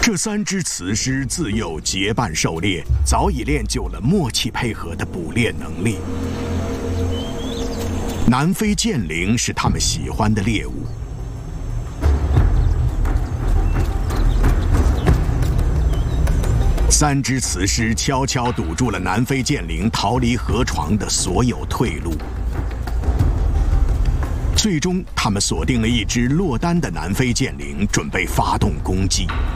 这3只雌狮自幼结伴狩猎，早已练就了默契配合的捕猎能力。南非剑羚是它们喜欢的猎物。3只雌狮悄悄堵住了南非剑羚逃离河床的所有退路。最终，他们锁定了一只落单的南非剑羚，准备发动攻击。